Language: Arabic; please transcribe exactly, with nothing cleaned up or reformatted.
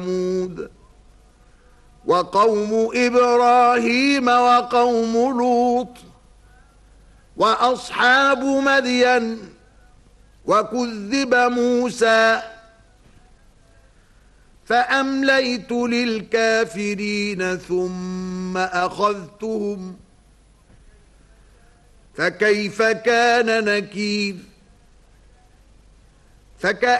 وقوم إبراهيم وقوم لوط وأصحاب مدين وكذب موسى فأمليت للكافرين ثم أخذتهم فكيف كان نكير. فكأن